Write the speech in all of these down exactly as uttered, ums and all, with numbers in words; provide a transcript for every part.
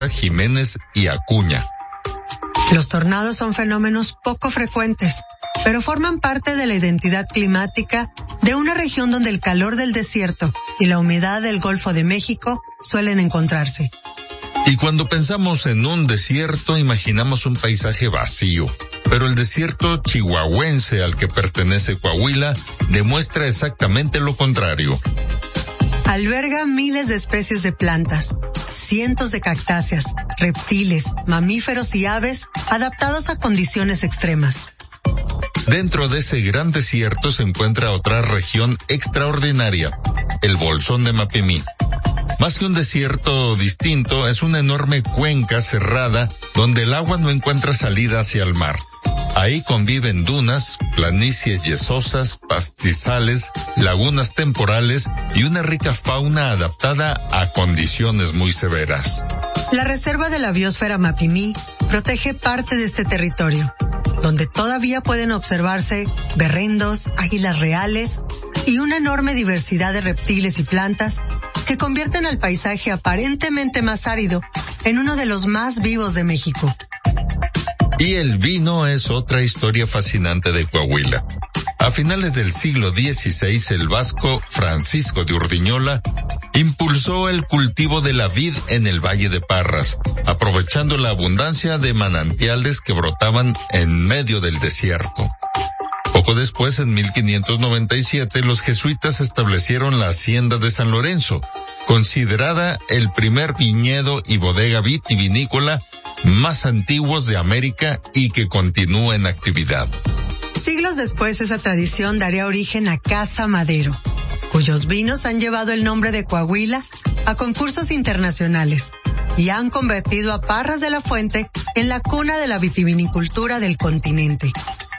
Jiménez y Acuña. Los tornados son fenómenos poco frecuentes, pero forman parte de la identidad climática de una región donde el calor del desierto y la humedad del Golfo de México suelen encontrarse. Y cuando pensamos en un desierto, imaginamos un paisaje vacío. Pero el desierto chihuahuense al que pertenece Coahuila demuestra exactamente lo contrario. Alberga miles de especies de plantas, cientos de cactáceas, reptiles, mamíferos y aves adaptados a condiciones extremas. Dentro de ese gran desierto se encuentra otra región extraordinaria, el Bolsón de Mapimí. Más que un desierto distinto, es una enorme cuenca cerrada donde el agua no encuentra salida hacia el mar. Ahí conviven dunas, planicies yesosas, pastizales, lagunas temporales y una rica fauna adaptada a condiciones muy severas. La Reserva de la Biosfera Mapimí protege parte de este territorio, donde todavía pueden observarse berrendos, águilas reales y una enorme diversidad de reptiles y plantas que convierten al paisaje aparentemente más árido en uno de los más vivos de México. Y el vino es otra historia fascinante de Coahuila. A finales del siglo dieciséis, el vasco Francisco de Urdiñola impulsó el cultivo de la vid en el Valle de Parras, aprovechando la abundancia de manantiales que brotaban en medio del desierto. Poco después, en mil quinientos noventa y siete, los jesuitas establecieron la Hacienda de San Lorenzo, considerada el primer viñedo y bodega vitivinícola más antiguos de América y que continúa en actividad. Siglos después, esa tradición daría origen a Casa Madero, cuyos vinos han llevado el nombre de Coahuila a concursos internacionales y han convertido a Parras de la Fuente en la cuna de la vitivinicultura del continente.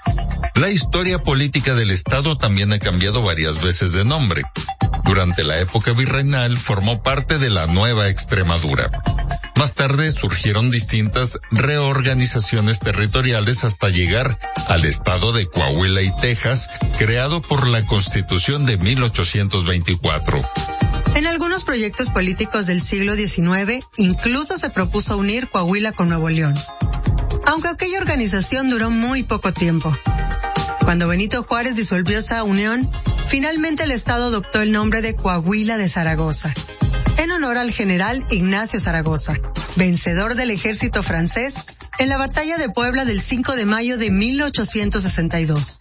La historia política del estado también ha cambiado varias veces de nombre. Durante la época virreinal formó parte de la Nueva Extremadura. Más tarde surgieron distintas reorganizaciones territoriales hasta llegar al estado de Coahuila y Texas, creado por la Constitución de mil ochocientos veinticuatro. En algunos proyectos políticos del siglo diecinueve, incluso se propuso unir Coahuila con Nuevo León. Aunque aquella organización duró muy poco tiempo. Cuando Benito Juárez disolvió esa unión, finalmente el estado adoptó el nombre de Coahuila de Zaragoza, en honor al general Ignacio Zaragoza, vencedor del ejército francés en la batalla de Puebla del cinco de mayo de mil ochocientos sesenta y dos.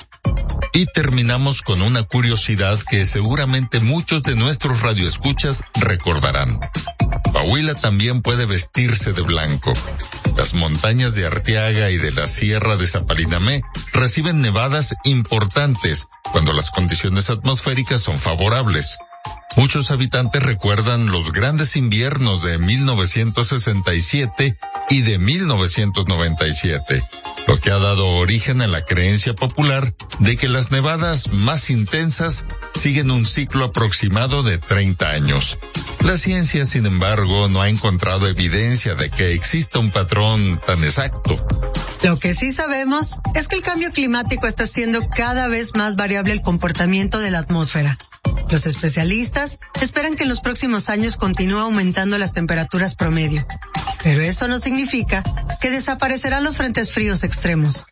Y terminamos con una curiosidad que seguramente muchos de nuestros radioescuchas recordarán. Coahuila también puede vestirse de blanco. Las montañas de Arteaga y de la Sierra de Zapalinamé reciben nevadas importantes cuando las condiciones atmosféricas son favorables. Muchos habitantes recuerdan los grandes inviernos de mil novecientos sesenta y siete y de mil novecientos noventa y siete, lo que ha dado origen a la creencia popular de que las nevadas más intensas siguen un ciclo aproximado de treinta años. La ciencia, sin embargo, no ha encontrado evidencia de que exista un patrón tan exacto. Lo que sí sabemos es que el cambio climático está haciendo cada vez más variable el comportamiento de la atmósfera. Los especialistas esperan que en los próximos años continúe aumentando las temperaturas promedio, pero eso no significa que desaparecerán los frentes fríos extremos.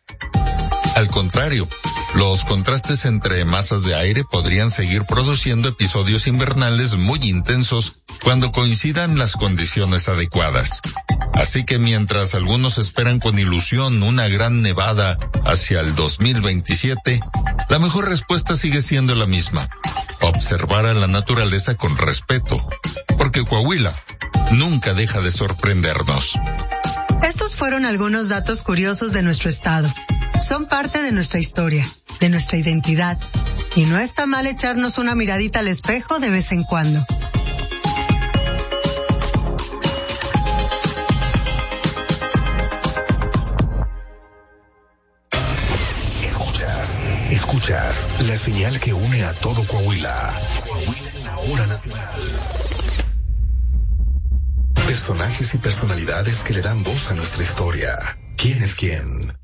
Al contrario, los contrastes entre masas de aire podrían seguir produciendo episodios invernales muy intensos cuando coincidan las condiciones adecuadas. Así que mientras algunos esperan con ilusión una gran nevada hacia el dos mil veintisiete, la mejor respuesta sigue siendo la misma: observar a la naturaleza con respeto, porque Coahuila nunca deja de sorprendernos. Estos fueron algunos datos curiosos de nuestro estado. Son parte de nuestra historia, de nuestra identidad, y no está mal echarnos una miradita al espejo de vez en cuando. Escuchas, escuchas la señal que une a todo Coahuila. Coahuila en la hora nacional. Personajes y personalidades que le dan voz a nuestra historia. ¿Quién es quién?